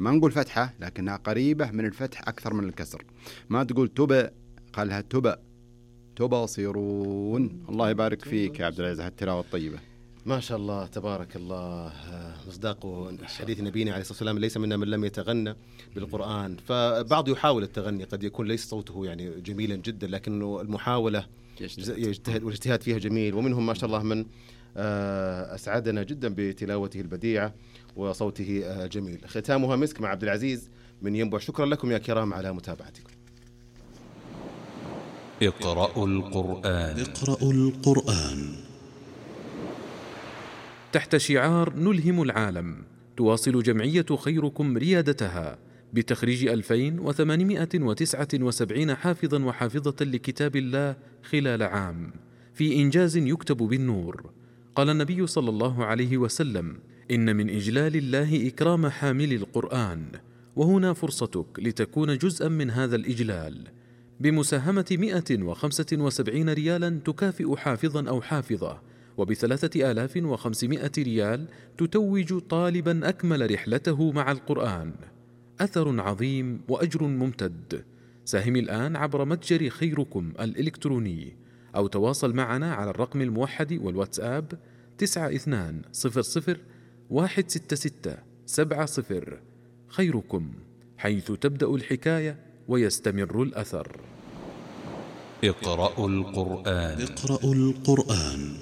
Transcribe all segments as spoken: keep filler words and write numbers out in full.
ما نقول فتحة لكنها قريبة من الفتح أكثر من الكسر. ما تقول تبا، قالها تبا، تبصرون. الله يبارك فيك يا عبد العزيز على التلاوة الطيبة. ما شاء الله تبارك الله. مصداق حديث نبينا عليه الصلاة والسلام ليس منا من لم يتغنى بالقرآن. فبعض يحاول التغني، قد يكون ليس صوته يعني جميلا جدا، لكنه المحاولة يجتهد والاجتهاد فيها جميل. ومنهم ما شاء الله من أسعدنا جدا بتلاوته البديعة وصوته جميل. ختامها مسك مع عبد العزيز من ينبع. شكرا لكم يا كرام على متابعتكم. اقرأوا القرآن. اقرأوا القرآن. تحت شعار نلهم العالم، تواصل جمعية خيركم ريادتها بتخريج ألفين وثمانمائة وتسعة وسبعين حافظا وحافظة لكتاب الله خلال عام، في إنجاز يكتب بالنور. قال النبي صلى الله عليه وسلم: إن من إجلال الله إكرام حامل القرآن، وهنا فرصتك لتكون جزءا من هذا الإجلال بمساهمة مئة وخمسة وسبعين ريالا تكافئ حافظا أو حافظة، وبثلاثة آلاف وخمسمائة ريال تتوج طالبا أكمل رحلته مع القرآن. أثر عظيم وأجر ممتد. ساهم الآن عبر متجر خيركم الإلكتروني، أو تواصل معنا على الرقم الموحد والواتساب تسعة اثنان صفر صفر واحد ستة ستة سبعة صفر. خيركم، حيث تبدأ الحكاية ويستمر الأثر. اقرأوا القرآن. اقرأوا القرآن.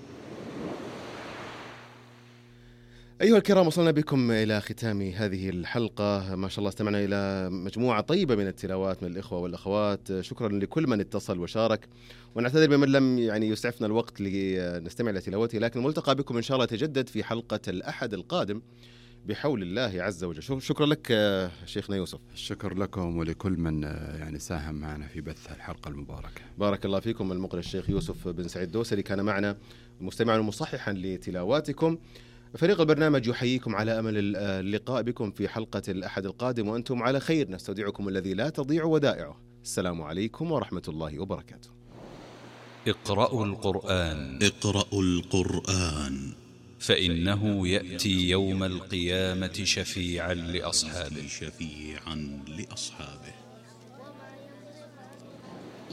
أيها الكرام، وصلنا بكم إلى ختام هذه الحلقة. ما شاء الله استمعنا إلى مجموعة طيبة من التلاوات من الإخوة والأخوات. شكرا لكل من اتصل وشارك، ونعتذر بمن لم يعني يسعفنا الوقت لنستمع إلى تلاوته، لكن الملتقى بكم إن شاء الله يتجدد في حلقة الأحد القادم بحول الله عز وجل. شكرا لك شيخنا يوسف. الشكر لكم ولكل من يعني ساهم معنا في بث الحلقة المباركة. بارك الله فيكم. المقرئ الشيخ يوسف بن سعيد الدوسري كان معنا مستمعا مصححا لتلاواتكم. فريق البرنامج يحييكم على أمل اللقاء بكم في حلقة الأحد القادم، وأنتم على خير. نستودعكم الذي لا تضيع ودائعه. السلام عليكم ورحمة الله وبركاته. اقرأوا القرآن. اقرأوا القرآن، فإنه يأتي يوم القيامة شفيعا لأصحابه. شفيعا لأصحابه.